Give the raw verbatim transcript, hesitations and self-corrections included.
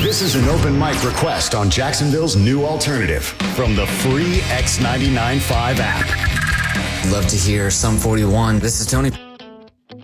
This is an open mic request on Jacksonville's new alternative from the free X ninety-nine point five app. Love to hear Sum forty-one. This is Tony.